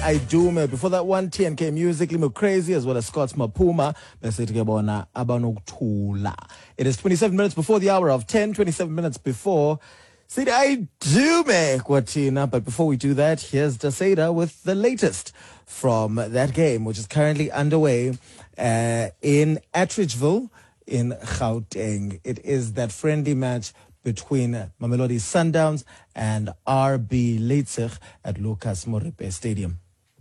I do me. Before that one, TNK Music, Limo Crazy, as well as Scott's Mapuma. It is 27 minutes before the hour of 10, 27 minutes before. See, I do me, Kwatina. But before we do that, here's Daseda with the latest from that game, which is currently underway in Attridgeville in Gauteng. It is that friendly match between Mamelodi Sundowns and RB Leipzig at Lucas Moripe Stadium.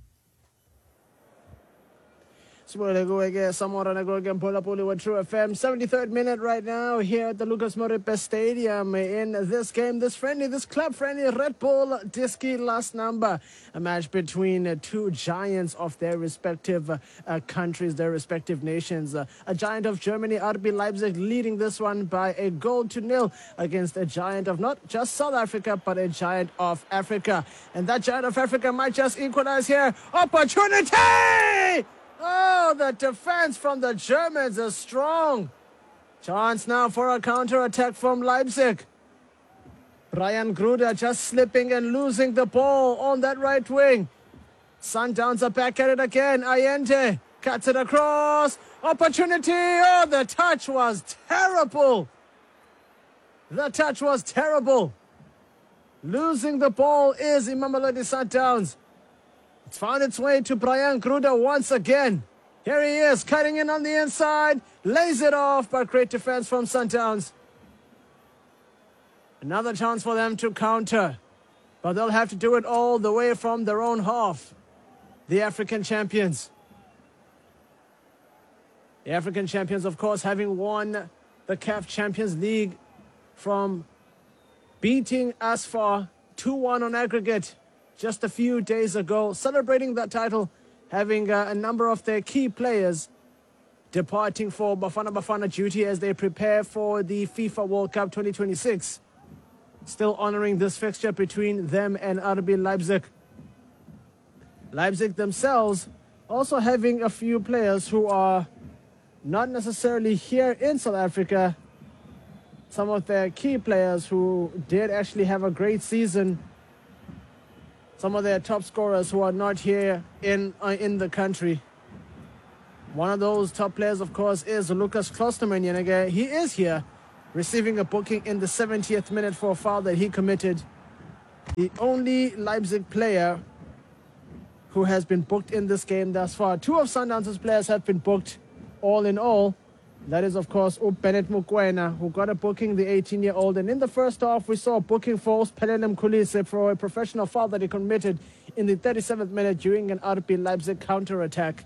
Samora True FM. 73rd minute right now here at the Lucas Moripe Stadium in this game, this club friendly, Red Bull Diski last number. A match between two giants of their respective countries, their respective nations. A giant of Germany, RB Leipzig, leading this one by a 0-0 against a giant of not just South Africa, but a giant of Africa. And that giant of Africa might just equalize here. Opportunity! Oh, the defense from the Germans is strong. Chance now for a counter-attack from Leipzig. Brian Gruder just slipping and losing the ball on that right wing. Sundowns are back at it again. Allende cuts it across. Opportunity. Oh, the touch was terrible. The touch was terrible. Losing the ball is Mamelodi Sundowns. It's found its way to Brian Gruder once again. Here he is, cutting in on the inside. Lays it off, but great defense from Sundowns. Another chance for them to counter. But they'll have to do it all the way from their own half. The African champions. The African champions, of course, having won the CAF Champions League from beating Asfar 2-1 on aggregate just a few days ago, celebrating that title, having a number of their key players departing for Bafana Bafana duty as they prepare for the FIFA World Cup 2026. Still honoring this fixture between them and RB Leipzig. Leipzig themselves also having a few players who are not necessarily here in South Africa. Some of their key players who did actually have a great season. Some of their top scorers who are not here in the country. One of those top players, of course, is Lucas Klosterman. He is here, receiving a booking in the 70th minute for a foul that he committed. The only Leipzig player who has been booked in this game thus far. Two of Sundowns' players have been booked all in all. That is, of course, Bennett Mukwena, who got a booking, the 18-year-old. And in the first half, we saw a booking for Pelele Mkhulise for a professional foul that he committed in the 37th minute during an RB Leipzig counter-attack.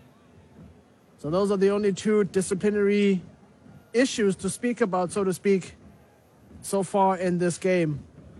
So those are the only two disciplinary issues to speak about, so to speak, so far in this game.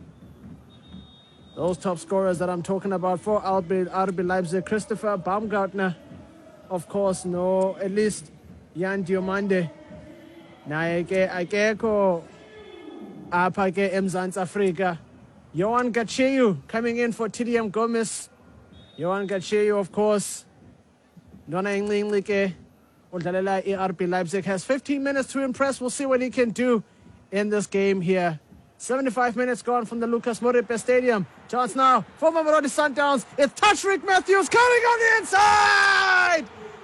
Those top scorers that I'm talking about for RB Leipzig, Christopher Baumgartner, of course, no, at least Jan Diomande. Naye ke akekho apha ke eMzantsi Afrika. Johan Gacheyu coming in for TDM Gomez. Johan Gacheyu, of course, Dona Encinci ke udlalela iRB Leipzig, has 15 minutes to impress. We'll see what he can do in this game here. 75 minutes gone from the Lucas Moripe Stadium. Chance now for Mamelodi Sundowns. It's Tashreeq Matthews cutting on the inside.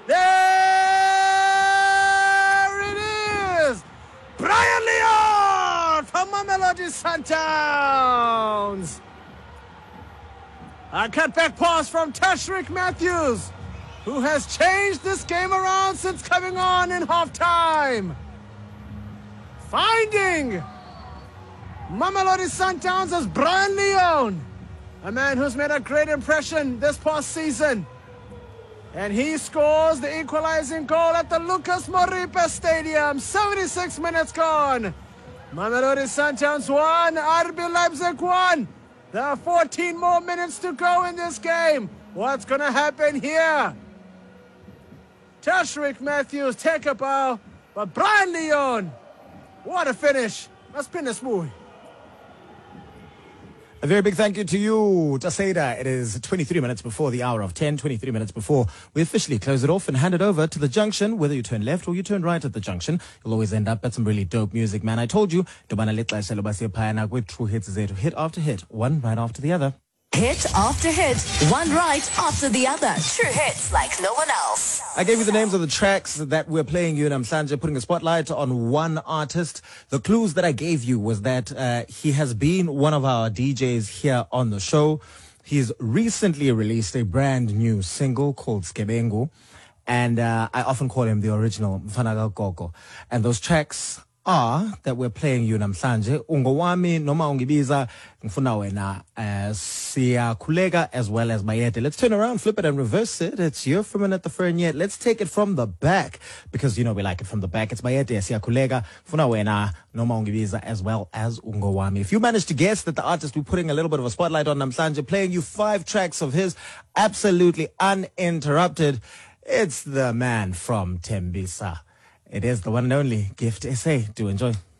There it is! Brian Leon from Mamelodi Sundowns. A cutback pass from Tashreeq Matthews, who has changed this game around since coming on in halftime. Finding Mamelodi Sundowns as Brian Leon, a man who's made a great impression this past season. And he scores the equalizing goal at the Lucas Moripe Stadium. 76 minutes gone. Mamelodi Sundowns 1, RB Leipzig 1. There are 14 more minutes to go in this game. What's going to happen here? Tashreeq Matthews take a bow, but Brian Leon, what a finish. That's been a smooth. A very big thank you to you, Taseda. It is 23 minutes before the hour of 10, 23 minutes before we officially close it off and hand it over to the junction. Whether you turn left or you turn right at the junction, you'll always end up at some really dope music, man. I told you, Dobana Litla Shalobasi Payana with True Hits Z, hit after hit, one right after the other. Hit after hit, one right after the other. True hits like no one else. I gave you the names of the tracks that we're playing you, and I'm Sanja putting a spotlight on one artist. The clues that I gave you was that he has been one of our DJs here on the show. He's recently released a brand new single called Skebengu, and I often call him the original Mfana Gogo. And those tracks are that we're playing you namhlanje. Ungowami noma ungibiza ngifuna wena siyakhuleka as well as Bayede. Let's turn around, flip it and reverse it. It's your for minute the fern yet. Let's take it from the back because you know we like it from the back. It's Bayede siyakhuleka ngifuna wena noma ungibiza as well as Ungowami. If you manage to guess that the artist we're putting a little bit of a spotlight on namhlanje, playing you 5 tracks of his absolutely uninterrupted, it's the man from Tembisa. It is the one and only Gift SA. Do enjoy.